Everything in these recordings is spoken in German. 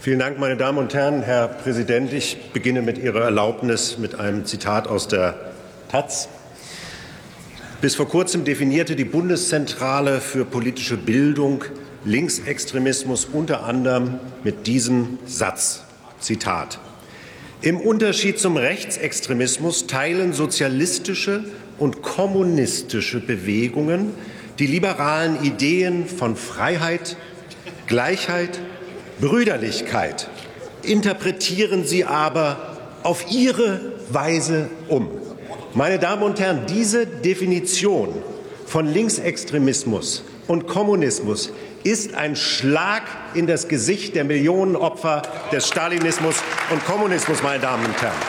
Vielen Dank, meine Damen und Herren. Herr Präsident, ich beginne mit Ihrer Erlaubnis mit einem Zitat aus der Taz. Bis vor kurzem definierte die Bundeszentrale für politische Bildung Linksextremismus unter anderem mit diesem Satz, Zitat: Im Unterschied zum Rechtsextremismus teilen sozialistische und kommunistische Bewegungen die liberalen Ideen von Freiheit, Gleichheit, Brüderlichkeit, interpretieren sie aber auf ihre Weise um. Meine Damen und Herren, diese Definition von Linksextremismus und Kommunismus ist ein Schlag in das Gesicht der Millionen Opfer des Stalinismus und Kommunismus, meine Damen und Herren.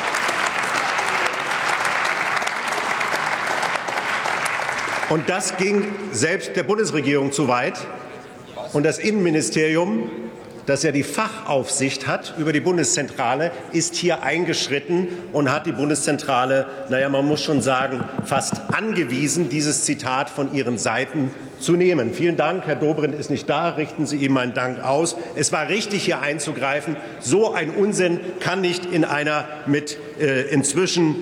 Und das ging selbst der Bundesregierung zu weit. Und das Innenministerium, das ja die Fachaufsicht hat über die Bundeszentrale, ist hier eingeschritten und hat die Bundeszentrale, man muss schon sagen, fast angewiesen, dieses Zitat von ihren Seiten zu nehmen. Vielen Dank. Herr Dobrindt ist nicht da. Richten Sie ihm meinen Dank aus. Es war richtig, hier einzugreifen. So ein Unsinn kann nicht in einer mit inzwischen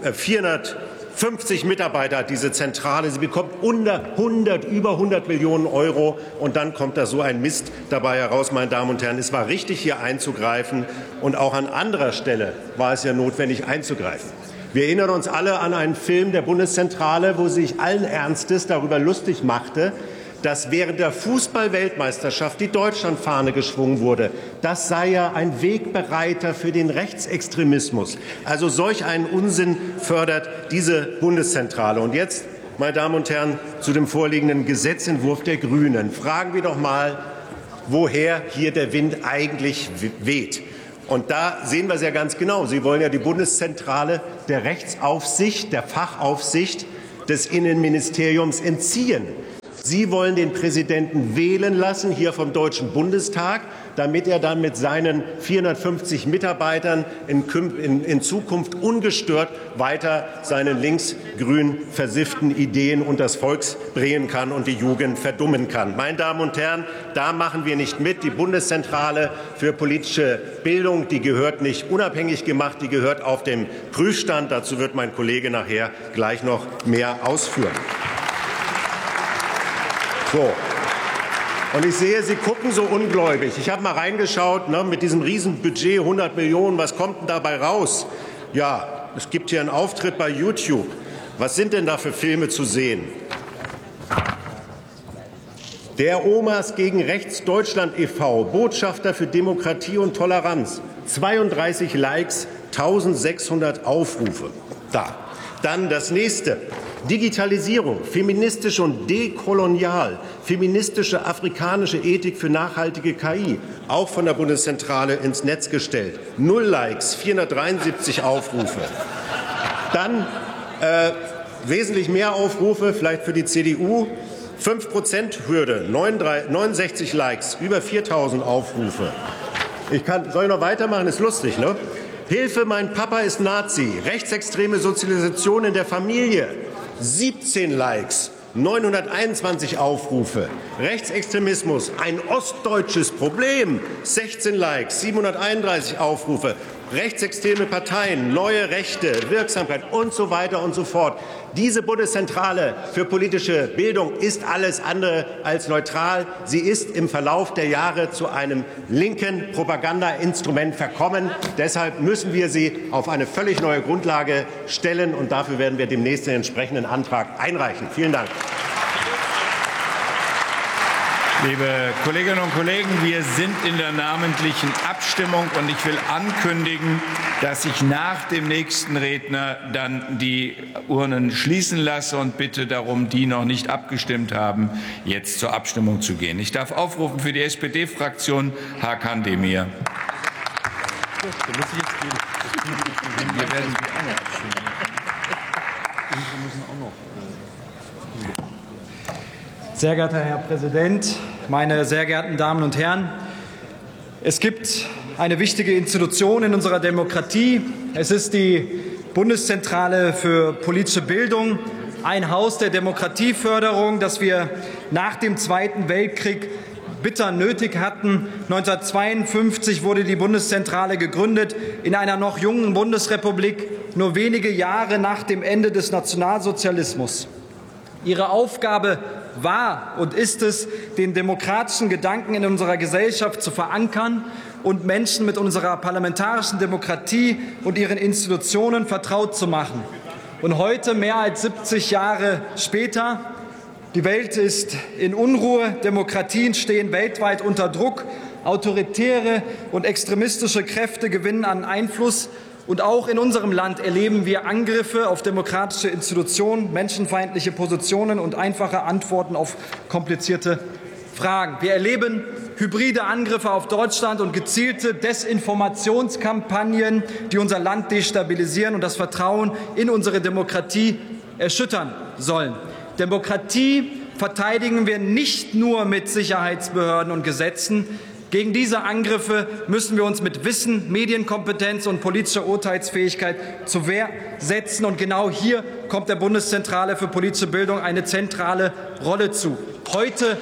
450 Mitarbeiter, diese Zentrale. Sie bekommt über 100 Millionen Euro, und dann kommt da so ein Mist dabei heraus, meine Damen und Herren. Es war richtig, hier einzugreifen, und auch an anderer Stelle war es ja notwendig, einzugreifen. Wir erinnern uns alle an einen Film der Bundeszentrale, wo sie sich allen Ernstes darüber lustig machte, dass während der Fußball-Weltmeisterschaft die Deutschlandfahne geschwungen wurde. Das sei ja ein Wegbereiter für den Rechtsextremismus. Also solch einen Unsinn fördert diese Bundeszentrale. Und jetzt, meine Damen und Herren, zu dem vorliegenden Gesetzentwurf der Grünen. Fragen wir doch mal, woher hier der Wind eigentlich weht. Und da sehen wir es ja ganz genau. Sie wollen ja die Bundeszentrale der Rechtsaufsicht, der Fachaufsicht des Innenministeriums entziehen. Sie wollen den Präsidenten wählen lassen, hier vom Deutschen Bundestag, damit er dann mit seinen 450 Mitarbeitern in Zukunft ungestört weiter seine linksgrün versifften Ideen unters Volk bringen kann und die Jugend verdummen kann. Meine Damen und Herren, da machen wir nicht mit. Die Bundeszentrale für politische Bildung, die gehört nicht unabhängig gemacht, die gehört auf dem Prüfstand. Dazu wird mein Kollege nachher gleich noch mehr ausführen. So. Und ich sehe, Sie gucken so ungläubig. Ich habe mal reingeschaut, mit diesem Riesenbudget, 100 Millionen, was kommt denn dabei raus? Ja, es gibt hier einen Auftritt bei YouTube. Was sind denn da für Filme zu sehen? Der Omas gegen Rechts Deutschland e.V., Botschafter für Demokratie und Toleranz. 32 Likes, 1600 Aufrufe. Da. Dann das nächste. Digitalisierung, feministisch und dekolonial, feministische afrikanische Ethik für nachhaltige KI, auch von der Bundeszentrale ins Netz gestellt. 0 Likes, 473 Aufrufe. Dann wesentlich mehr Aufrufe, vielleicht für die CDU. 5%-Hürde, 69 Likes, über 4.000 Aufrufe. Soll ich noch weitermachen? Ist lustig, ne? Hilfe, mein Papa ist Nazi. Rechtsextreme Sozialisation in der Familie. 17 Likes, 921 Aufrufe. Rechtsextremismus, ein ostdeutsches Problem. 16 Likes, 731 Aufrufe. Rechtsextreme Parteien, neue Rechte, Wirksamkeit und so weiter und so fort. Diese Bundeszentrale für politische Bildung ist alles andere als neutral. Sie ist im Verlauf der Jahre zu einem linken Propagandainstrument verkommen. Deshalb müssen wir sie auf eine völlig neue Grundlage stellen, und dafür werden wir demnächst den entsprechenden Antrag einreichen. Vielen Dank. Liebe Kolleginnen und Kollegen, wir sind in der namentlichen Abstimmung, und ich will ankündigen, dass ich nach dem nächsten Redner dann die Urnen schließen lasse und bitte darum, die noch nicht abgestimmt haben, jetzt zur Abstimmung zu gehen. Ich darf aufrufen für die SPD-Fraktion Hakan Demir. Sehr geehrter Herr Präsident, meine sehr geehrten Damen und Herren! Es gibt eine wichtige Institution in unserer Demokratie. Es ist die Bundeszentrale für politische Bildung, ein Haus der Demokratieförderung, das wir nach dem Zweiten Weltkrieg bitter nötig hatten. 1952 wurde die Bundeszentrale gegründet in einer noch jungen Bundesrepublik, nur wenige Jahre nach dem Ende des Nationalsozialismus. Ihre Aufgabe war und ist es, den demokratischen Gedanken in unserer Gesellschaft zu verankern und Menschen mit unserer parlamentarischen Demokratie und ihren Institutionen vertraut zu machen. Und heute, mehr als 70 Jahre später, die Welt ist in Unruhe, Demokratien stehen weltweit unter Druck, autoritäre und extremistische Kräfte gewinnen an Einfluss. Und auch in unserem Land erleben wir Angriffe auf demokratische Institutionen, menschenfeindliche Positionen und einfache Antworten auf komplizierte Fragen. Wir erleben hybride Angriffe auf Deutschland und gezielte Desinformationskampagnen, die unser Land destabilisieren und das Vertrauen in unsere Demokratie erschüttern sollen. Demokratie verteidigen wir nicht nur mit Sicherheitsbehörden und Gesetzen. Gegen diese Angriffe müssen wir uns mit Wissen, Medienkompetenz und politischer Urteilsfähigkeit zur Wehr setzen. Und genau hier kommt der Bundeszentrale für politische Bildung eine zentrale Rolle zu. Heute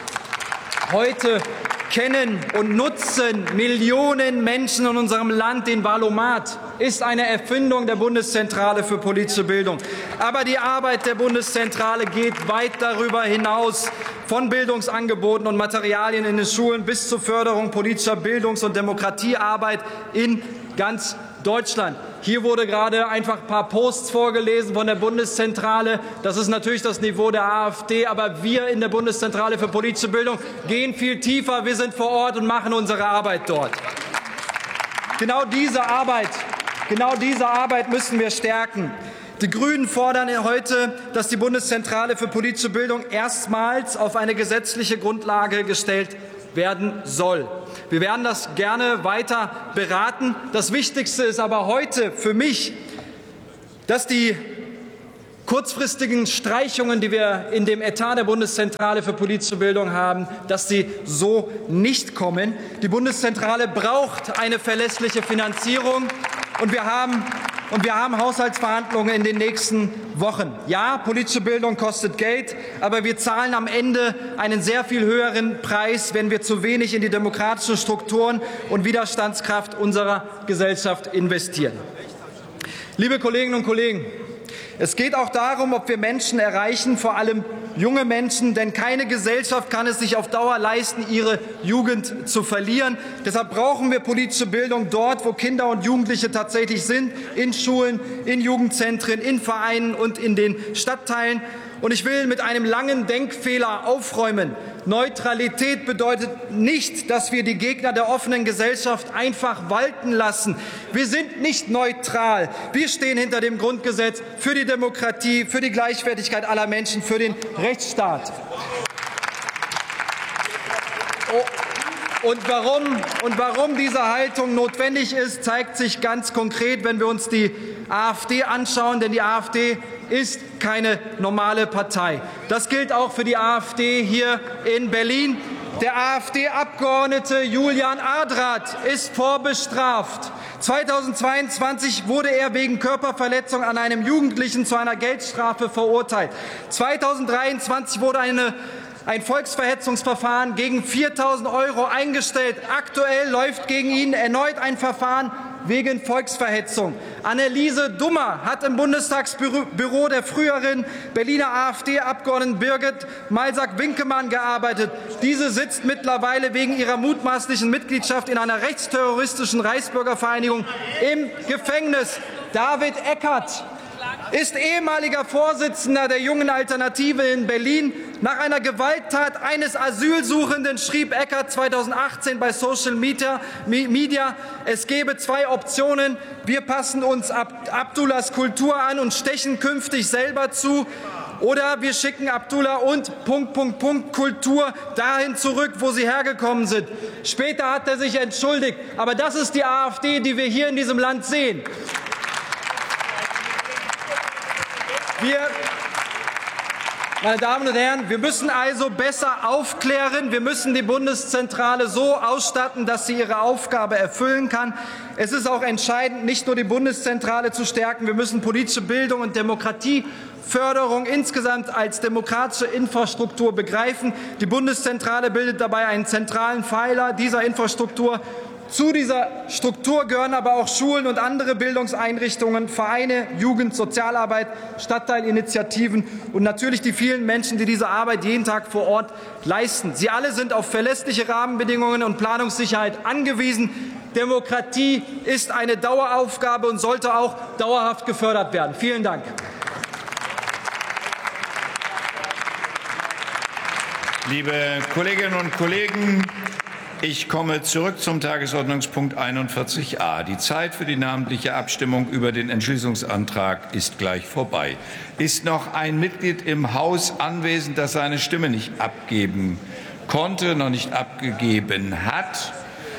kennen und nutzen Millionen Menschen in unserem Land den Valomat. Ist eine Erfindung der Bundeszentrale für politische Bildung. Aber die Arbeit der Bundeszentrale geht weit darüber hinaus, von Bildungsangeboten und Materialien in den Schulen bis zur Förderung politischer Bildungs- und Demokratiearbeit in ganz Deutschland. Hier wurde gerade einfach ein paar Posts vorgelesen von der Bundeszentrale. Das ist natürlich das Niveau der AfD, aber wir in der Bundeszentrale für politische Bildung gehen viel tiefer. Wir sind vor Ort und machen unsere Arbeit dort. Genau diese Arbeit müssen wir stärken. Die Grünen fordern heute, dass die Bundeszentrale für politische Bildung erstmals auf eine gesetzliche Grundlage gestellt werden soll. Wir werden das gerne weiter beraten. Das Wichtigste ist aber heute für mich, dass die kurzfristigen Streichungen, die wir in dem Etat der Bundeszentrale für politische Bildung haben, dass sie so nicht kommen. Die Bundeszentrale braucht eine verlässliche Finanzierung und wir haben Haushaltsverhandlungen in den nächsten Wochen. Ja, politische Bildung kostet Geld, aber wir zahlen am Ende einen sehr viel höheren Preis, wenn wir zu wenig in die demokratischen Strukturen und Widerstandskraft unserer Gesellschaft investieren. Liebe Kolleginnen und Kollegen, es geht auch darum, ob wir Menschen erreichen, vor allem junge Menschen, denn keine Gesellschaft kann es sich auf Dauer leisten, ihre Jugend zu verlieren. Deshalb brauchen wir politische Bildung dort, wo Kinder und Jugendliche tatsächlich sind, in Schulen, in Jugendzentren, in Vereinen und in den Stadtteilen. Und ich will mit einem langen Denkfehler aufräumen. Neutralität bedeutet nicht, dass wir die Gegner der offenen Gesellschaft einfach walten lassen. Wir sind nicht neutral. Wir stehen hinter dem Grundgesetz für die Demokratie, für die Gleichwertigkeit aller Menschen, für den Rechtsstaat. Und warum diese Haltung notwendig ist, zeigt sich ganz konkret, wenn wir uns die AfD anschauen. Denn die AfD ist keine normale Partei. Das gilt auch für die AfD hier in Berlin. Der AfD-Abgeordnete Julian Adrat ist vorbestraft. 2022 wurde er wegen Körperverletzung an einem Jugendlichen zu einer Geldstrafe verurteilt. 2023 wurde ein Volksverhetzungsverfahren gegen 4.000 € eingestellt. Aktuell läuft gegen ihn erneut ein Verfahren wegen Volksverhetzung. Anneliese Dummer hat im Bundestagsbüro der früheren Berliner AfD-Abgeordneten Birgit Malsack-Winkemann gearbeitet. Diese sitzt mittlerweile wegen ihrer mutmaßlichen Mitgliedschaft in einer rechtsterroristischen Reichsbürgervereinigung im Gefängnis. David Eckert ist ehemaliger Vorsitzender der Jungen Alternative in Berlin. Nach einer Gewalttat eines Asylsuchenden schrieb Eckert 2018 bei Social Media, es gebe zwei Optionen. Wir passen uns Abdullahs Kultur an und stechen künftig selber zu. Oder wir schicken Abdullah und Kultur dahin zurück, wo sie hergekommen sind. Später hat er sich entschuldigt. Aber das ist die AfD, die wir hier in diesem Land sehen. Meine Damen und Herren, wir müssen also besser aufklären. Wir müssen die Bundeszentrale so ausstatten, dass sie ihre Aufgabe erfüllen kann. Es ist auch entscheidend, nicht nur die Bundeszentrale zu stärken. Wir müssen politische Bildung und Demokratie Förderung insgesamt als demokratische Infrastruktur begreifen. Die Bundeszentrale bildet dabei einen zentralen Pfeiler dieser Infrastruktur. Zu dieser Struktur gehören aber auch Schulen und andere Bildungseinrichtungen, Vereine, Jugend, Sozialarbeit, Stadtteilinitiativen und natürlich die vielen Menschen, die diese Arbeit jeden Tag vor Ort leisten. Sie alle sind auf verlässliche Rahmenbedingungen und Planungssicherheit angewiesen. Demokratie ist eine Daueraufgabe und sollte auch dauerhaft gefördert werden. Vielen Dank. Liebe Kolleginnen und Kollegen, ich komme zurück zum Tagesordnungspunkt 41a. Die Zeit für die namentliche Abstimmung über den Entschließungsantrag ist gleich vorbei. Ist noch ein Mitglied im Haus anwesend, das seine Stimme nicht abgeben konnte, noch nicht abgegeben hat?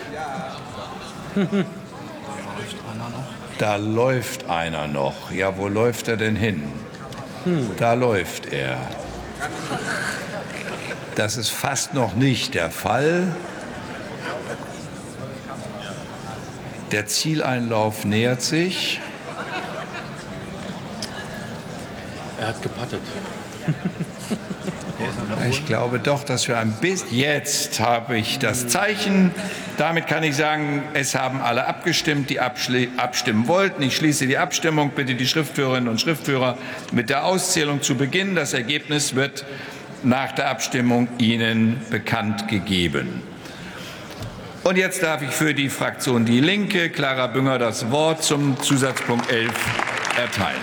Da läuft einer noch. Ja, wo läuft er denn hin? Da läuft er. Das ist fast noch nicht der Fall. Der Zieleinlauf nähert sich. Er hat gepattet. Ich glaube doch, dass wir ein bisschen... Jetzt habe ich das Zeichen. Damit kann ich sagen, es haben alle abgestimmt, die abstimmen wollten. Ich schließe die Abstimmung. Bitte die Schriftführerinnen und Schriftführer mit der Auszählung zu beginnen. Das Ergebnis wird nach der Abstimmung Ihnen bekannt gegeben. Und jetzt darf ich für die Fraktion Die Linke Clara Bünger das Wort zum Zusatzpunkt 11 erteilen.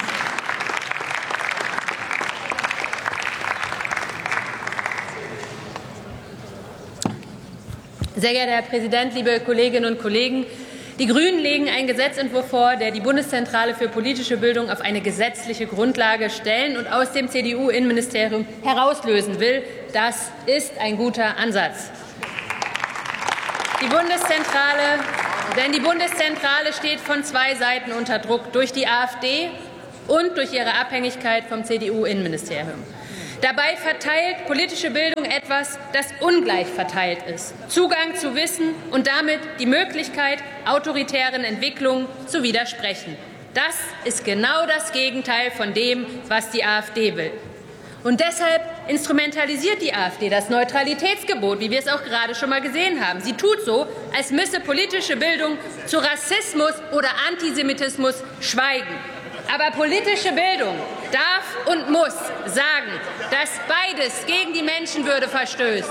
Sehr geehrter Herr Präsident, liebe Kolleginnen und Kollegen! Die Grünen legen einen Gesetzentwurf vor, der die Bundeszentrale für politische Bildung auf eine gesetzliche Grundlage stellen und aus dem CDU-Innenministerium herauslösen will. Das ist ein guter Ansatz. Die Bundeszentrale steht von zwei Seiten unter Druck, durch die AfD und durch ihre Abhängigkeit vom CDU-Innenministerium. Dabei verteilt politische Bildung etwas, das ungleich verteilt ist. Zugang zu Wissen und damit die Möglichkeit, autoritären Entwicklungen zu widersprechen. Das ist genau das Gegenteil von dem, was die AfD will. Und deshalb instrumentalisiert die AfD das Neutralitätsgebot, wie wir es auch gerade schon mal gesehen haben. Sie tut so, als müsse politische Bildung zu Rassismus oder Antisemitismus schweigen. Aber politische Bildung darf und muss sagen, dass beides gegen die Menschenwürde verstößt.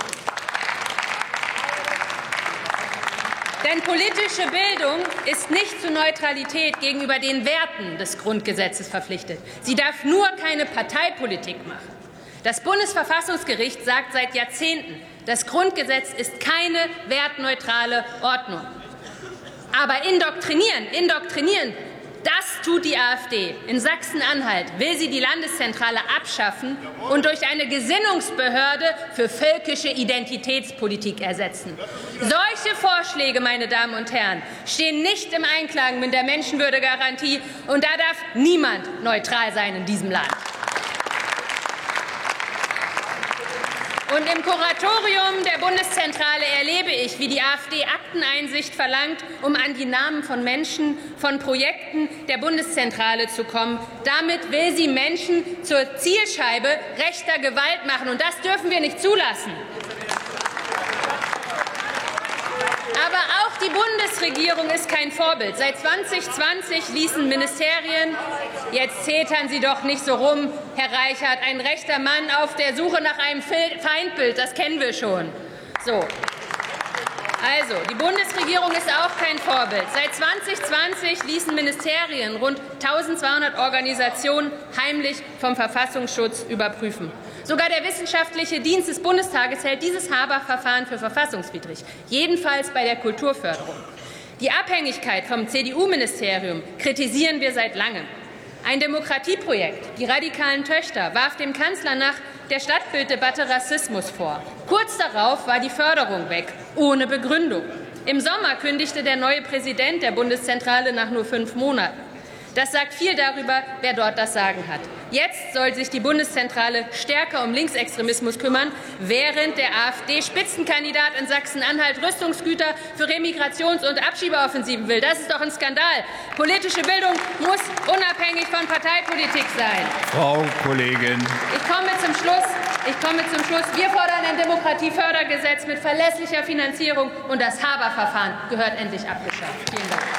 Denn politische Bildung ist nicht zur Neutralität gegenüber den Werten des Grundgesetzes verpflichtet. Sie darf nur keine Parteipolitik machen. Das Bundesverfassungsgericht sagt seit Jahrzehnten, das Grundgesetz ist keine wertneutrale Ordnung. Aber indoktrinieren, das tut die AfD. In Sachsen-Anhalt will sie die Landeszentrale abschaffen und durch eine Gesinnungsbehörde für völkische Identitätspolitik ersetzen. Solche Vorschläge, meine Damen und Herren, stehen nicht im Einklang mit der Menschenwürdegarantie, und da darf niemand neutral sein in diesem Land. Und im Kuratorium der Bundeszentrale erlebe ich, wie die AfD Akteneinsicht verlangt, um an die Namen von Menschen, von Projekten der Bundeszentrale zu kommen. Damit will sie Menschen zur Zielscheibe rechter Gewalt machen. Und das dürfen wir nicht zulassen. Aber auch die Bundesregierung ist kein Vorbild. Seit 2020 ließen Ministerien, jetzt zetern Sie doch nicht so rum, Herr Reichert, ein rechter Mann auf der Suche nach einem Feindbild, das kennen wir schon. So. Also, die Bundesregierung ist auch kein Vorbild. Seit 2020 ließen Ministerien rund 1.200 Organisationen heimlich vom Verfassungsschutz überprüfen. Sogar der Wissenschaftliche Dienst des Bundestages hält dieses Haber-Verfahren für verfassungswidrig, jedenfalls bei der Kulturförderung. Die Abhängigkeit vom CDU-Ministerium kritisieren wir seit langem. Ein Demokratieprojekt, die radikalen Töchter, warf dem Kanzler nach der Stadtbilddebatte Rassismus vor. Kurz darauf war die Förderung weg, ohne Begründung. Im Sommer kündigte der neue Präsident der Bundeszentrale nach nur 5 Monaten. Das sagt viel darüber, wer dort das Sagen hat. Jetzt soll sich die Bundeszentrale stärker um Linksextremismus kümmern, während der AfD-Spitzenkandidat in Sachsen-Anhalt Rüstungsgüter für Remigrations- und Abschiebeoffensiven will. Das ist doch ein Skandal. Politische Bildung muss unabhängig von Parteipolitik sein. Frau Kollegin. Ich komme zum Schluss. Wir fordern ein Demokratiefördergesetz mit verlässlicher Finanzierung, und das Haber-Verfahren gehört endlich abgeschafft. Vielen Dank.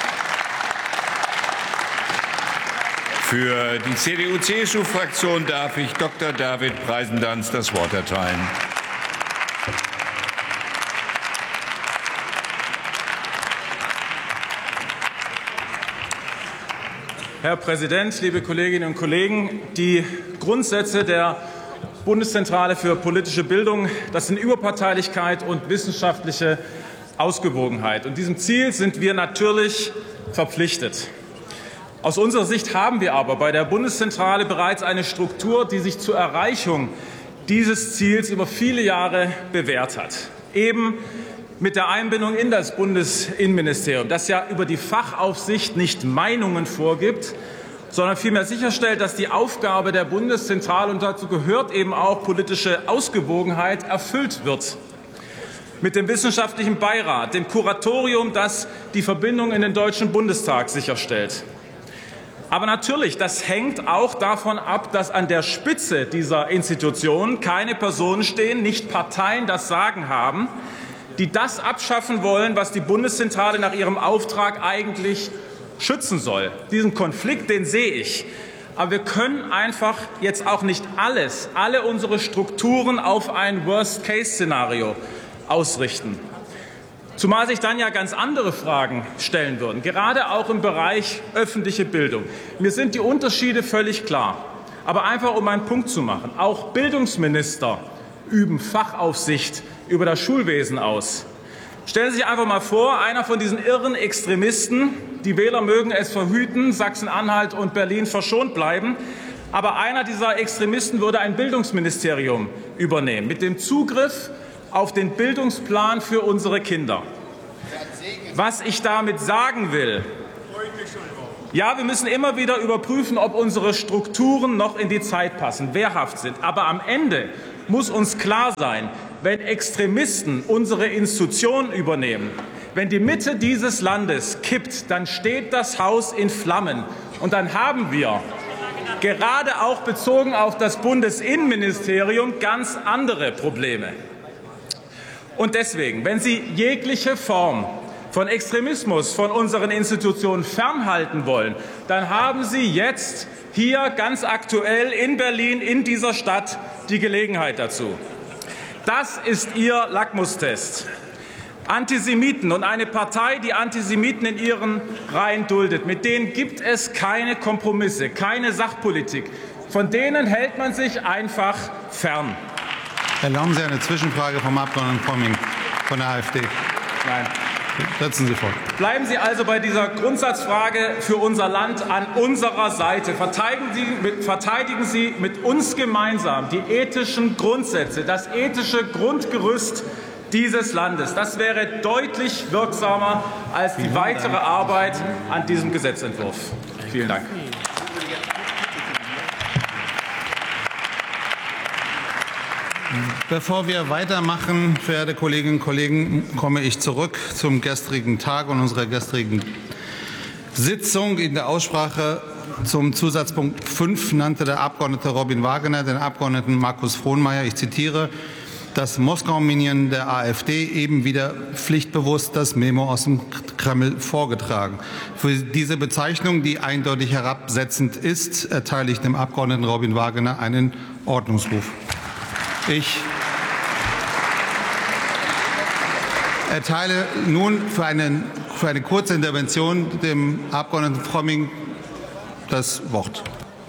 Für die CDU-CSU-Fraktion darf ich Dr. David Preisendanz das Wort erteilen. Herr Präsident, liebe Kolleginnen und Kollegen! Die Grundsätze der Bundeszentrale für politische Bildung, das sind Überparteilichkeit und wissenschaftliche Ausgewogenheit. Und diesem Ziel sind wir natürlich verpflichtet. Aus unserer Sicht haben wir aber bei der Bundeszentrale bereits eine Struktur, die sich zur Erreichung dieses Ziels über viele Jahre bewährt hat. Eben mit der Einbindung in das Bundesinnenministerium, das ja über die Fachaufsicht nicht Meinungen vorgibt, sondern vielmehr sicherstellt, dass die Aufgabe der Bundeszentrale, und dazu gehört eben auch politische Ausgewogenheit, erfüllt wird. Mit dem Wissenschaftlichen Beirat, dem Kuratorium, das die Verbindung in den Deutschen Bundestag sicherstellt. Aber natürlich, das hängt auch davon ab, dass an der Spitze dieser Institution keine Personen stehen, nicht Parteien das Sagen haben, die das abschaffen wollen, was die Bundeszentrale nach ihrem Auftrag eigentlich schützen soll. Diesen Konflikt, den sehe ich. Aber wir können einfach jetzt auch nicht alle unsere Strukturen auf ein Worst-Case-Szenario ausrichten. Zumal sich dann ja ganz andere Fragen stellen würden, gerade auch im Bereich öffentliche Bildung. Mir sind die Unterschiede völlig klar. Aber einfach, um einen Punkt zu machen, auch Bildungsminister üben Fachaufsicht über das Schulwesen aus. Stellen Sie sich einfach mal vor, einer von diesen irren Extremisten, die Wähler mögen es verhüten, Sachsen-Anhalt und Berlin verschont bleiben, aber einer dieser Extremisten würde ein Bildungsministerium übernehmen, mit dem Zugriff auf den Bildungsplan für unsere Kinder. Was ich damit sagen will: Ja, wir müssen immer wieder überprüfen, ob unsere Strukturen noch in die Zeit passen, wehrhaft sind. Aber am Ende muss uns klar sein, wenn Extremisten unsere Institutionen übernehmen, wenn die Mitte dieses Landes kippt, dann steht das Haus in Flammen. Und dann haben wir, gerade auch bezogen auf das Bundesinnenministerium, ganz andere Probleme. Und deswegen, wenn Sie jegliche Form von Extremismus von unseren Institutionen fernhalten wollen, dann haben Sie jetzt hier ganz aktuell in Berlin, in dieser Stadt, die Gelegenheit dazu. Das ist Ihr Lackmustest. Antisemiten und eine Partei, die Antisemiten in ihren Reihen duldet, mit denen gibt es keine Kompromisse, keine Sachpolitik. Von denen hält man sich einfach fern. Erlauben Sie eine Zwischenfrage vom Abgeordneten Frömming von der AfD. Nein. Setzen Sie fort. Bleiben Sie also bei dieser Grundsatzfrage für unser Land an unserer Seite. Verteidigen Sie mit uns gemeinsam die ethischen Grundsätze, das ethische Grundgerüst dieses Landes. Das wäre deutlich wirksamer als die weitere Arbeit an diesem Gesetzentwurf. Vielen Dank. Bevor wir weitermachen, verehrte Kolleginnen und Kollegen, komme ich zurück zum gestrigen Tag und unserer gestrigen Sitzung. In der Aussprache zum Zusatzpunkt 5 nannte der Abgeordnete Robin Wagner den Abgeordneten Markus Frohnmayer, ich zitiere, das Moskau-Minion der AfD eben wieder pflichtbewusst das Memo aus dem Kreml vorgetragen. Für diese Bezeichnung, die eindeutig herabsetzend ist, erteile ich dem Abgeordneten Robin Wagner einen Ordnungsruf. Ich erteile nun für eine kurze Intervention dem Abgeordneten Frömming das Wort.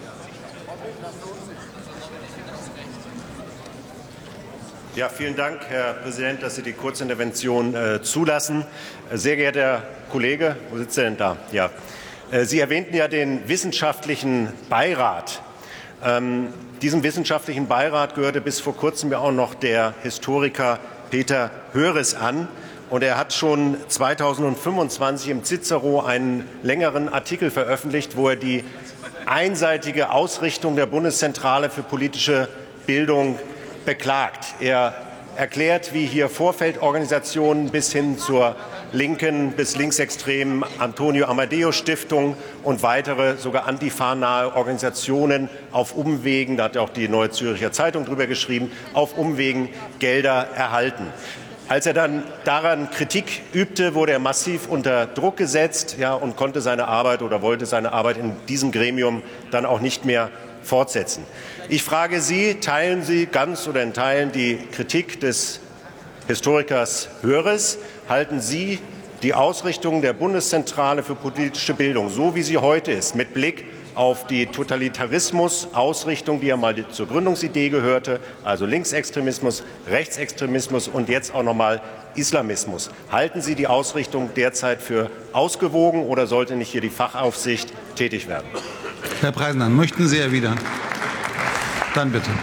Ja, vielen Dank, Herr Präsident, dass Sie die Kurzintervention zulassen. Sehr geehrter Herr Kollege, wo sitzt er denn da? Ja. Sie erwähnten ja den wissenschaftlichen Beirat. Diesem wissenschaftlichen Beirat gehörte bis vor kurzem ja auch noch der Historiker Peter Höres an. Und er hat schon 2025 im Cicero einen längeren Artikel veröffentlicht, wo er die einseitige Ausrichtung der Bundeszentrale für politische Bildung beklagt. Er erklärt, wie hier Vorfeldorganisationen bis hin zur linken bis linksextremen Antonio Amadeo Stiftung und weitere sogar antifa-nahe Organisationen auf Umwegen, da hat ja auch die Neue Zürcher Zeitung drüber geschrieben, auf Umwegen Gelder erhalten. Als er dann daran Kritik übte, wurde er massiv unter Druck gesetzt, und konnte seine Arbeit oder wollte seine Arbeit in diesem Gremium dann auch nicht mehr fortsetzen. Ich frage Sie, teilen Sie ganz oder in Teilen die Kritik des Historikers Höres? Halten Sie die Ausrichtung der Bundeszentrale für politische Bildung, so wie sie heute ist, mit Blick auf die Totalitarismus-Ausrichtung, die ja mal zur Gründungsidee gehörte, also Linksextremismus, Rechtsextremismus und jetzt auch noch mal Islamismus. Halten Sie die Ausrichtung derzeit für ausgewogen oder sollte nicht hier die Fachaufsicht tätig werden? Herr Preisenhahn, möchten Sie erwidern? Dann bitte.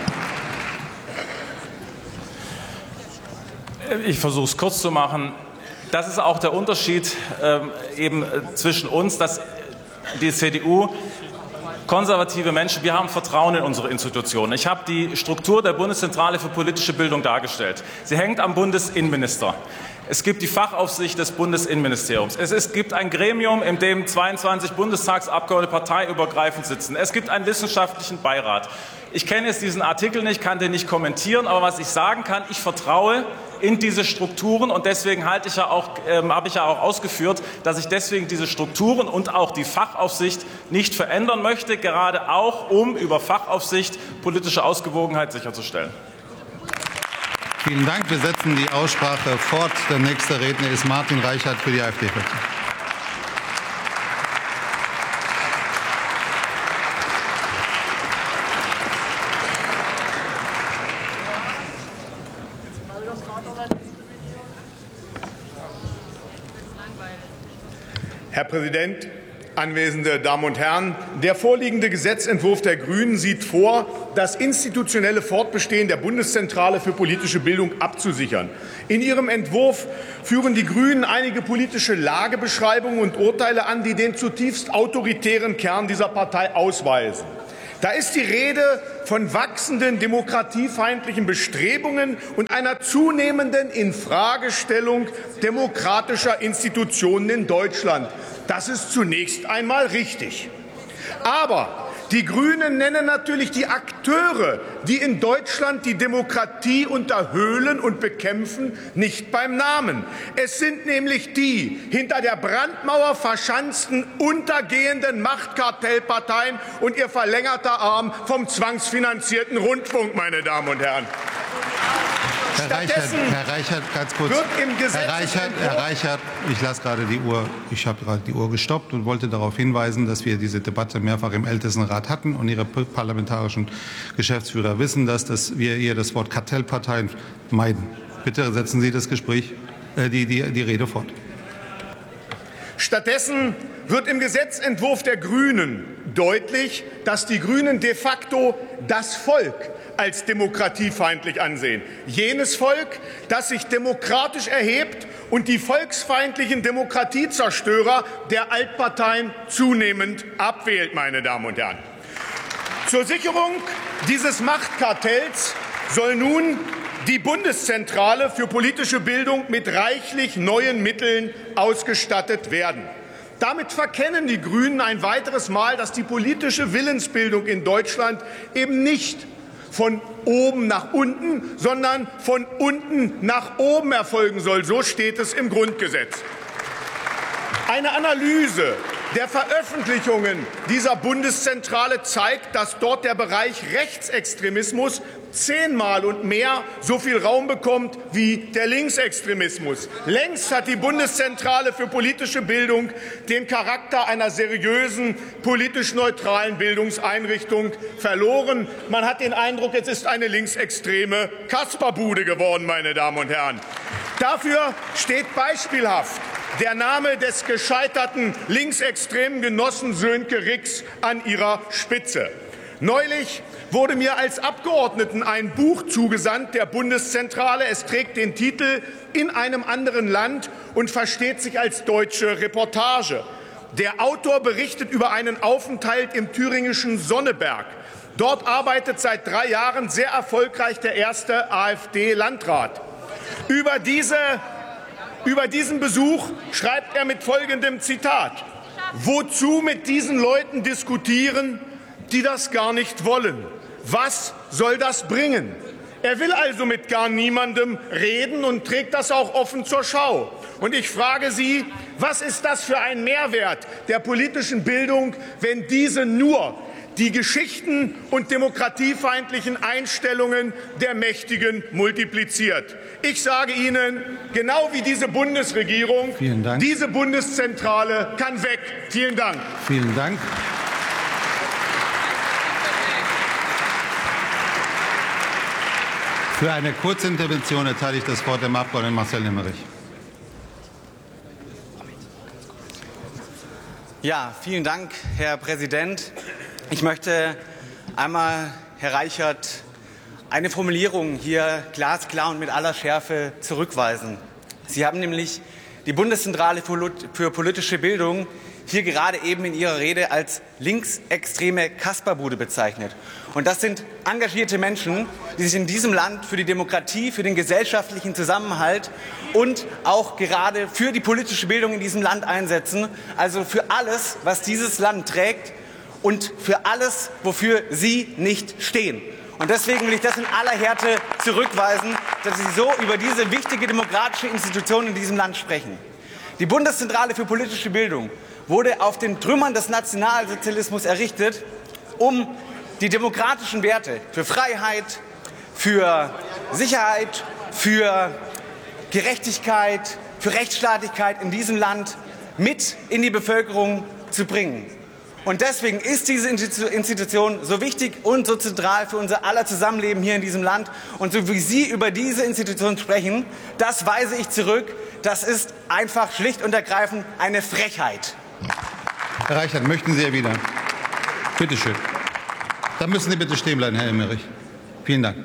Ich versuche es kurz zu machen. Das ist auch der Unterschied zwischen uns, dass die CDU, konservative Menschen, wir haben Vertrauen in unsere Institutionen. Ich habe die Struktur der Bundeszentrale für politische Bildung dargestellt. Sie hängt am Bundesinnenminister. Es gibt die Fachaufsicht des Bundesinnenministeriums. Es gibt ein Gremium, in dem 22 Bundestagsabgeordnete parteiübergreifend sitzen. Es gibt einen wissenschaftlichen Beirat. Ich kenne jetzt diesen Artikel nicht, kann den nicht kommentieren, aber was ich sagen kann, ich vertraue in diese Strukturen und deswegen habe ich ja auch ausgeführt, dass ich deswegen diese Strukturen und auch die Fachaufsicht nicht verändern möchte, gerade auch um über Fachaufsicht politische Ausgewogenheit sicherzustellen. Vielen Dank. Wir setzen die Aussprache fort. Der nächste Redner ist Martin Reichert für die AfD-Fraktion. Herr Präsident, anwesende Damen und Herren! Der vorliegende Gesetzentwurf der Grünen sieht vor, das institutionelle Fortbestehen der Bundeszentrale für politische Bildung abzusichern. In ihrem Entwurf führen die Grünen einige politische Lagebeschreibungen und Urteile an, die den zutiefst autoritären Kern dieser Partei ausweisen. Da ist die Rede von wachsenden demokratiefeindlichen Bestrebungen und einer zunehmenden Infragestellung demokratischer Institutionen in Deutschland. Das ist zunächst einmal richtig. Aber die Grünen nennen natürlich die Akteure, die in Deutschland die Demokratie unterhöhlen und bekämpfen, nicht beim Namen. Es sind nämlich die hinter der Brandmauer verschanzten, untergehenden Machtkartellparteien und ihr verlängerter Arm vom zwangsfinanzierten Rundfunk, meine Damen und Herren. Herr Reichert, ganz kurz. Herr Reichert, ich lasse gerade die Uhr. Ich habe gerade die Uhr gestoppt und wollte darauf hinweisen, dass wir diese Debatte mehrfach im Ältestenrat hatten und Ihre parlamentarischen Geschäftsführer wissen dass wir hier das Wort Kartellparteien meiden. Bitte setzen Sie das Gespräch, die Rede fort. Stattdessen wird im Gesetzentwurf der Grünen deutlich, dass die Grünen de facto das Volk als demokratiefeindlich ansehen. Jenes Volk, das sich demokratisch erhebt und die volksfeindlichen Demokratiezerstörer der Altparteien zunehmend abwählt, meine Damen und Herren. Zur Sicherung dieses Machtkartells soll nun die Bundeszentrale für politische Bildung mit reichlich neuen Mitteln ausgestattet werden. Damit verkennen die Grünen ein weiteres Mal, dass die politische Willensbildung in Deutschland eben nicht von oben nach unten, sondern von unten nach oben erfolgen soll. So steht es im Grundgesetz. Eine Analyse der Veröffentlichungen dieser Bundeszentrale zeigt, dass dort der Bereich Rechtsextremismus 10-mal und mehr so viel Raum bekommt wie der Linksextremismus. Längst hat die Bundeszentrale für politische Bildung den Charakter einer seriösen, politisch neutralen Bildungseinrichtung verloren. Man hat den Eindruck, es ist eine linksextreme Kasperbude geworden, meine Damen und Herren. Dafür steht beispielhaft der Name des gescheiterten linksextremen Genossen Sönke Rix an ihrer Spitze. Neulich wurde mir als Abgeordneten ein Buch zugesandt der Bundeszentrale. Es trägt den Titel »In einem anderen Land« und versteht sich als deutsche Reportage. Der Autor berichtet über einen Aufenthalt im thüringischen Sonneberg. Dort arbeitet seit 3 Jahren sehr erfolgreich der erste AfD-Landrat. Über diesen Besuch schreibt er mit folgendem Zitat: Wozu mit diesen Leuten diskutieren, die das gar nicht wollen? Was soll das bringen? Er will also mit gar niemandem reden und trägt das auch offen zur Schau. Und ich frage Sie, was ist das für ein Mehrwert der politischen Bildung, wenn diese nur die Geschichten und demokratiefeindlichen Einstellungen der Mächtigen multipliziert? Ich sage Ihnen, genau wie diese Bundesregierung, diese Bundeszentrale kann weg. Vielen Dank. Vielen Dank. Für eine Kurzintervention erteile ich das Wort dem Abgeordneten Marcel Emmerich. Ja, vielen Dank, Herr Präsident. Ich möchte einmal, Herr Reichert, eine Formulierung hier glasklar und mit aller Schärfe zurückweisen. Sie haben nämlich die Bundeszentrale für politische Bildung hier gerade eben in Ihrer Rede als linksextreme Kasperbude bezeichnet. Und das sind engagierte Menschen, die sich in diesem Land für die Demokratie, für den gesellschaftlichen Zusammenhalt und auch gerade für die politische Bildung in diesem Land einsetzen. Also für alles, was dieses Land trägt und für alles, wofür Sie nicht stehen. Und deswegen will ich das in aller Härte zurückweisen, dass Sie so über diese wichtige demokratische Institution in diesem Land sprechen. Die Bundeszentrale für politische Bildung wurde auf den Trümmern des Nationalsozialismus errichtet, um die demokratischen Werte für Freiheit, für Sicherheit, für Gerechtigkeit, für Rechtsstaatlichkeit in diesem Land mit in die Bevölkerung zu bringen. Und deswegen ist diese Institution so wichtig und so zentral für unser aller Zusammenleben hier in diesem Land. Und so wie Sie über diese Institution sprechen, das weise ich zurück. Das ist einfach schlicht und ergreifend eine Frechheit. Herr Reichert, möchten Sie erwidern? Bitte schön. Dann müssen Sie bitte stehen bleiben, Herr Emmerich. Vielen Dank.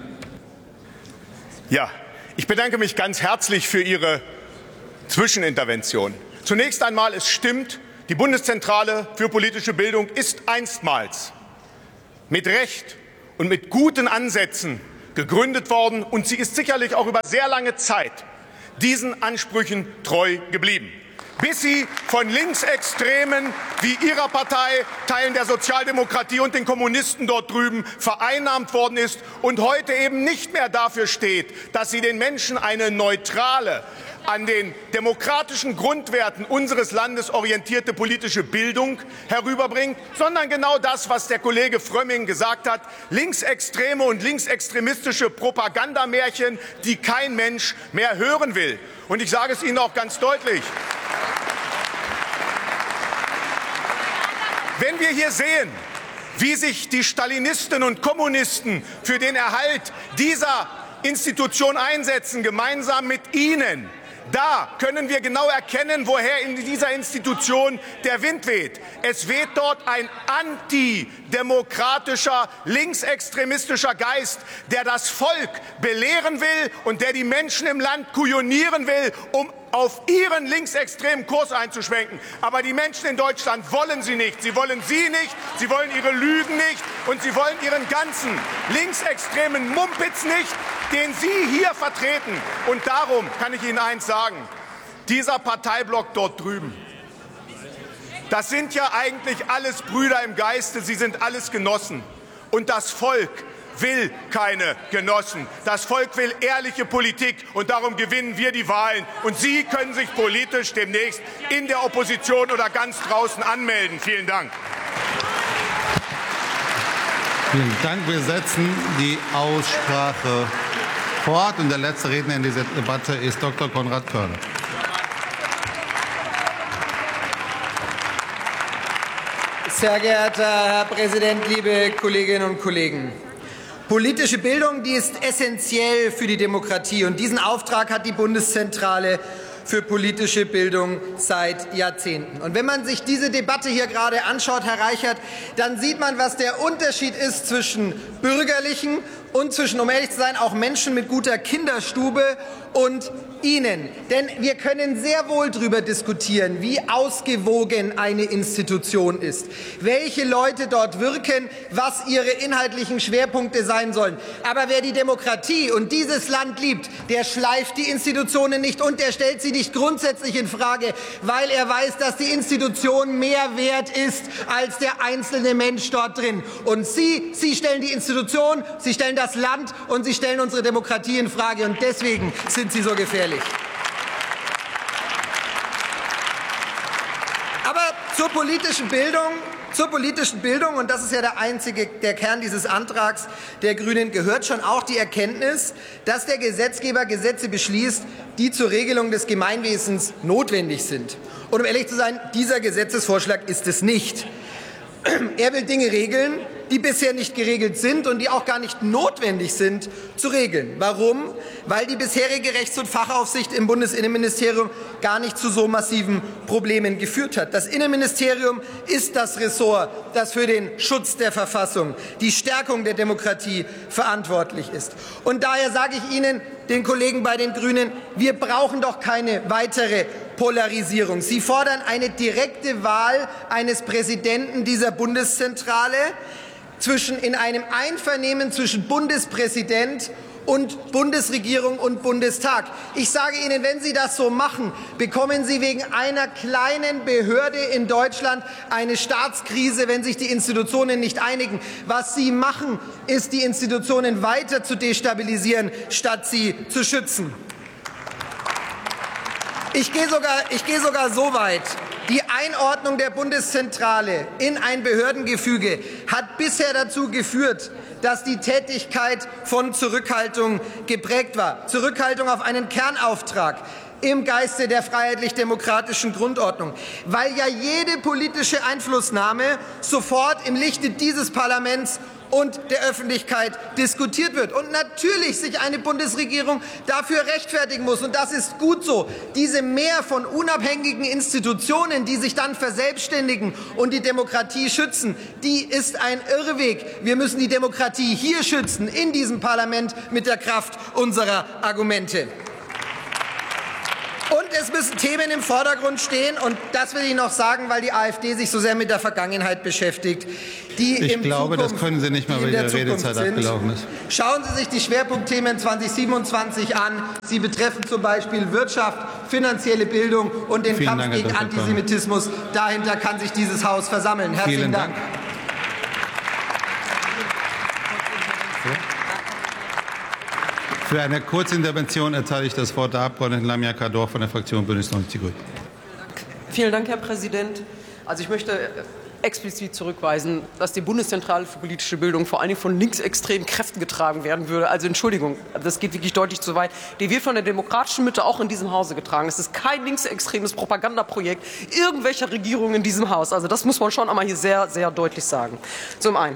Ja, ich bedanke mich ganz herzlich für Ihre Zwischenintervention. Zunächst einmal, es stimmt, die Bundeszentrale für politische Bildung ist einstmals mit Recht und mit guten Ansätzen gegründet worden, und sie ist sicherlich auch über sehr lange Zeit diesen Ansprüchen treu geblieben, bis sie von Linksextremen wie Ihrer Partei, Teilen der Sozialdemokratie und den Kommunisten dort drüben vereinnahmt worden ist und heute eben nicht mehr dafür steht, dass sie den Menschen eine neutrale, an den demokratischen Grundwerten unseres Landes orientierte politische Bildung herüberbringt, sondern genau das, was der Kollege Frömming gesagt hat: linksextreme und linksextremistische Propagandamärchen, die kein Mensch mehr hören will. Und ich sage es Ihnen auch ganz deutlich: Wenn wir hier sehen, wie sich die Stalinisten und Kommunisten für den Erhalt dieser Institution einsetzen, gemeinsam mit Ihnen, da können wir genau erkennen, woher in dieser Institution der Wind weht. Es weht dort ein antidemokratischer, linksextremistischer Geist, der das Volk belehren will und der die Menschen im Land kujonieren will, um auf ihren linksextremen Kurs einzuschwenken. Aber die Menschen in Deutschland wollen sie nicht. Sie wollen Sie nicht, sie wollen Ihre Lügen nicht und sie wollen Ihren ganzen linksextremen Mumpitz nicht, den Sie hier vertreten. Und darum kann ich Ihnen eins sagen: Dieser Parteiblock dort drüben, das sind ja eigentlich alles Brüder im Geiste, sie sind alles Genossen. Und das Volk will keine Genossen. Das Volk will ehrliche Politik, und darum gewinnen wir die Wahlen. Und Sie können sich politisch demnächst in der Opposition oder ganz draußen anmelden. Vielen Dank. Vielen Dank. Wir setzen die Aussprache fort. Und der letzte Redner in dieser Debatte ist Dr. Konrad Körner. Sehr geehrter Herr Präsident, liebe Kolleginnen und Kollegen! Politische Bildung, die ist essentiell für die Demokratie, und diesen Auftrag hat die Bundeszentrale für politische Bildung seit Jahrzehnten. Und wenn man sich diese Debatte hier gerade anschaut, Herr Reichert, dann sieht man, was der Unterschied ist zwischen Bürgerlichen und zwischen, um ehrlich zu sein, auch Menschen mit guter Kinderstube und Ihnen. Denn wir können sehr wohl darüber diskutieren, wie ausgewogen eine Institution ist, welche Leute dort wirken, was ihre inhaltlichen Schwerpunkte sein sollen. Aber wer die Demokratie und dieses Land liebt, der schleift die Institutionen nicht und der stellt sie nicht grundsätzlich in Frage, weil er weiß, dass die Institution mehr wert ist als der einzelne Mensch dort drin. Und Sie stellen die Institution, Sie stellen das Land und Sie stellen unsere Demokratie in Frage. Und deswegen sind Sie so gefährlich. Aber zur politischen Bildung, und das ist ja der Kern dieses Antrags der Grünen, gehört schon auch die Erkenntnis, dass der Gesetzgeber Gesetze beschließt, die zur Regelung des Gemeinwesens notwendig sind. Und um ehrlich zu sein, dieser Gesetzesvorschlag ist es nicht. Er will Dinge regeln, die bisher nicht geregelt sind und die auch gar nicht notwendig sind, zu regeln. Warum? Weil die bisherige Rechts- und Fachaufsicht im Bundesinnenministerium gar nicht zu so massiven Problemen geführt hat. Das Innenministerium ist das Ressort, das für den Schutz der Verfassung, die Stärkung der Demokratie verantwortlich ist. Und daher sage ich Ihnen, den Kollegen bei den Grünen, wir brauchen doch keine weitere Polarisierung. Sie fordern eine direkte Wahl eines Präsidenten dieser Bundeszentrale in einem Einvernehmen zwischen Bundespräsident und Bundesregierung und Bundestag. Ich sage Ihnen, wenn Sie das so machen, bekommen Sie wegen einer kleinen Behörde in Deutschland eine Staatskrise, wenn sich die Institutionen nicht einigen. Was Sie machen, ist, die Institutionen weiter zu destabilisieren, statt sie zu schützen. Ich gehe sogar so weit. Die Einordnung der Bundeszentrale in ein Behördengefüge hat bisher dazu geführt, dass die Tätigkeit von Zurückhaltung geprägt war. Zurückhaltung auf einen Kernauftrag im Geiste der freiheitlich-demokratischen Grundordnung, weil ja jede politische Einflussnahme sofort im Lichte dieses Parlaments und der Öffentlichkeit diskutiert wird. Und natürlich sich eine Bundesregierung dafür rechtfertigen muss. Und das ist gut so. Diese Mehr von unabhängigen Institutionen, die sich dann verselbstständigen und die Demokratie schützen, die ist ein Irrweg. Wir müssen die Demokratie hier schützen, in diesem Parlament, mit der Kraft unserer Argumente. Und es müssen Themen im Vordergrund stehen, und das will ich noch sagen, weil die AfD sich so sehr mit der Vergangenheit beschäftigt, ich glaube, das können Sie nicht mal, weil die Redezeit abgelaufen ist. Schauen Sie sich die Schwerpunktthemen 2027 an. Sie betreffen zum Beispiel Wirtschaft, finanzielle Bildung und den Kampf gegen Antisemitismus. Dahinter kann sich dieses Haus versammeln. Herzlichen Dank. Für eine Kurzintervention erteile ich das Wort der Abgeordneten Lamia Kador von der Fraktion Bündnis 90 Die Grünen. Vielen Dank, Herr Präsident. Also ich möchte explizit zurückweisen, dass die Bundeszentrale für politische Bildung vor allen Dingen von linksextremen Kräften getragen werden würde. Also Entschuldigung, das geht wirklich deutlich zu weit. Die wird von der demokratischen Mitte auch in diesem Hause getragen. Es ist kein linksextremes Propagandaprojekt irgendwelcher Regierungen in diesem Haus. Also das muss man schon einmal hier sehr, sehr deutlich sagen. Zum einen.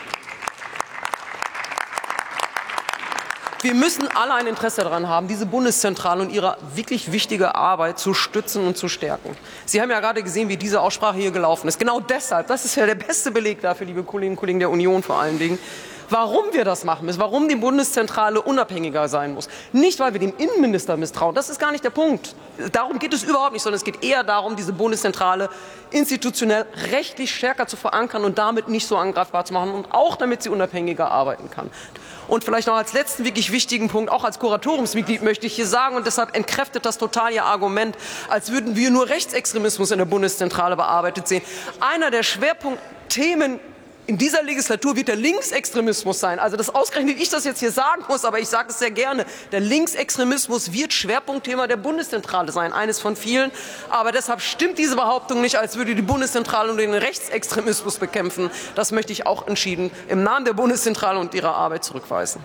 Wir müssen alle ein Interesse daran haben, diese Bundeszentrale und ihre wirklich wichtige Arbeit zu stützen und zu stärken. Sie haben ja gerade gesehen, wie diese Aussprache hier gelaufen ist. Genau deshalb, das ist ja der beste Beleg dafür, liebe Kolleginnen und Kollegen der Union vor allen Dingen, warum wir das machen müssen, warum die Bundeszentrale unabhängiger sein muss. Nicht, weil wir dem Innenminister misstrauen, das ist gar nicht der Punkt. Darum geht es überhaupt nicht, sondern es geht eher darum, diese Bundeszentrale institutionell rechtlich stärker zu verankern und damit nicht so angreifbar zu machen und auch damit sie unabhängiger arbeiten kann. Und vielleicht noch als letzten wirklich wichtigen Punkt, auch als Kuratoriumsmitglied möchte ich hier sagen, und deshalb entkräftet das total Ihr Argument, als würden wir nur Rechtsextremismus in der Bundeszentrale bearbeitet sehen. Einer der Schwerpunktthemen in dieser Legislatur wird der Linksextremismus sein. Also, dass ausgerechnet ich das jetzt hier sagen muss, aber ich sage es sehr gerne. Der Linksextremismus wird Schwerpunktthema der Bundeszentrale sein, eines von vielen. Aber deshalb stimmt diese Behauptung nicht, als würde die Bundeszentrale nur den Rechtsextremismus bekämpfen. Das möchte ich auch entschieden im Namen der Bundeszentrale und ihrer Arbeit zurückweisen.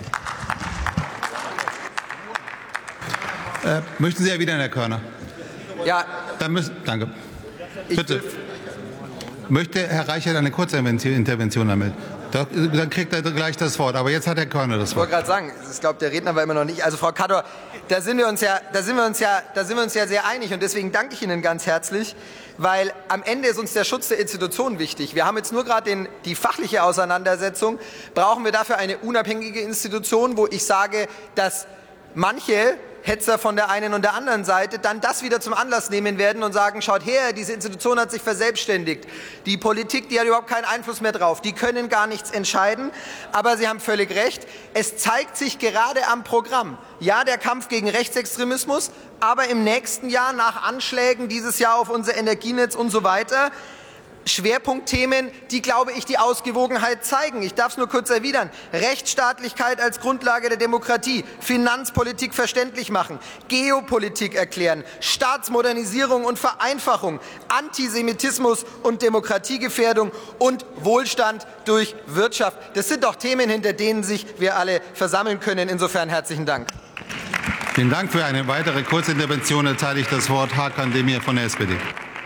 Möchten Sie erwidern, Herr Körner? Ja. Danke. Bitte. Möchte Herr Reichert eine kurze Intervention damit? Dann kriegt er gleich das Wort. Aber jetzt hat Herr Körner das Wort. Ich wollte gerade sagen, ich glaube, der Redner war immer noch nicht. Also Frau Kador, da sind wir uns ja sehr einig und deswegen danke ich Ihnen ganz herzlich, weil am Ende ist uns der Schutz der Institutionen wichtig. Wir haben jetzt nur gerade die fachliche Auseinandersetzung. Brauchen wir dafür eine unabhängige Institution, wo ich sage, dass manche Hetzer von der einen und der anderen Seite dann das wieder zum Anlass nehmen werden und sagen, schaut her, diese Institution hat sich verselbstständigt. Die Politik, die hat überhaupt keinen Einfluss mehr drauf. Die können gar nichts entscheiden. Aber Sie haben völlig recht. Es zeigt sich gerade am Programm. Ja, der Kampf gegen Rechtsextremismus, aber im nächsten Jahr nach Anschlägen, dieses Jahr auf unser Energienetz und so weiter, Schwerpunktthemen, die, glaube ich, die Ausgewogenheit zeigen. Ich darf es nur kurz erwidern. Rechtsstaatlichkeit als Grundlage der Demokratie, Finanzpolitik verständlich machen, Geopolitik erklären, Staatsmodernisierung und Vereinfachung, Antisemitismus und Demokratiegefährdung und Wohlstand durch Wirtschaft. Das sind doch Themen, hinter denen sich wir alle versammeln können. Insofern herzlichen Dank. Vielen Dank. Für eine weitere Kurzintervention erteile ich das Wort Hakan Demir von der SPD.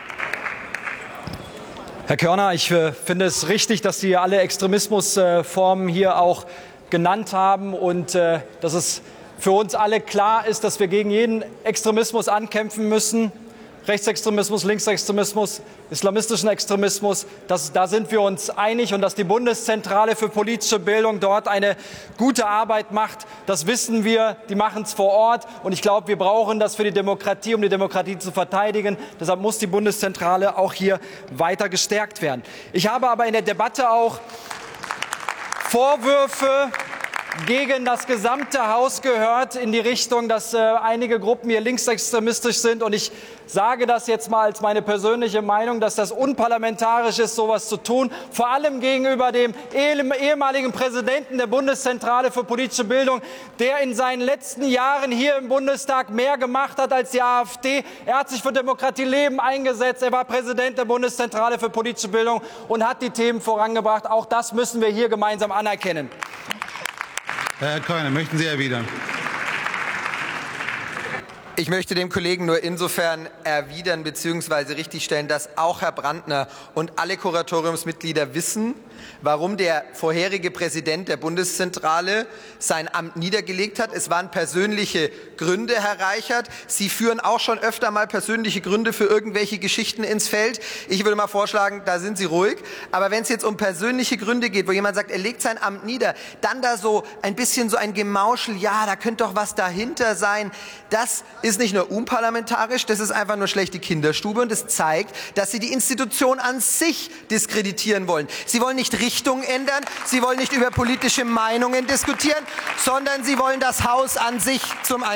Herr Körner, ich finde es richtig, dass Sie alle Extremismusformen hier auch genannt haben und dass es für uns alle klar ist, dass wir gegen jeden Extremismus ankämpfen müssen. Rechtsextremismus, Linksextremismus, islamistischen Extremismus, da sind wir uns einig und dass die Bundeszentrale für politische Bildung dort eine gute Arbeit macht, das wissen wir, die machen es vor Ort und ich glaube, wir brauchen das für die Demokratie, um die Demokratie zu verteidigen. Deshalb muss die Bundeszentrale auch hier weiter gestärkt werden. Ich habe aber in der Debatte auch Vorwürfe gegen das gesamte Haus gehört in die Richtung, dass einige Gruppen hier linksextremistisch sind. Und ich sage das jetzt mal als meine persönliche Meinung, dass das unparlamentarisch ist, sowas zu tun. Vor allem gegenüber dem ehemaligen Präsidenten der Bundeszentrale für politische Bildung, der in seinen letzten Jahren hier im Bundestag mehr gemacht hat als die AfD. Er hat sich für Demokratie Leben eingesetzt. Er war Präsident der Bundeszentrale für politische Bildung und hat die Themen vorangebracht. Auch das müssen wir hier gemeinsam anerkennen. Herr Körner, möchten Sie erwidern? Ich möchte dem Kollegen nur insofern erwidern bzw. richtigstellen, dass auch Herr Brandner und alle Kuratoriumsmitglieder wissen, warum der vorherige Präsident der Bundeszentrale sein Amt niedergelegt hat. Es waren persönliche Gründe, Herr Reichert. Sie führen auch schon öfter mal persönliche Gründe für irgendwelche Geschichten ins Feld. Ich würde mal vorschlagen, da sind Sie ruhig. Aber wenn es jetzt um persönliche Gründe geht, wo jemand sagt, er legt sein Amt nieder, dann da so ein bisschen so ein Gemauschel, ja, da könnte doch was dahinter sein, das ist nicht nur unparlamentarisch, das ist einfach nur schlechte Kinderstube und es zeigt, dass Sie die Institution an sich diskreditieren wollen. Sie wollen nicht Richtung ändern, Sie wollen nicht über politische Meinungen diskutieren, sondern Sie wollen das Haus an sich zum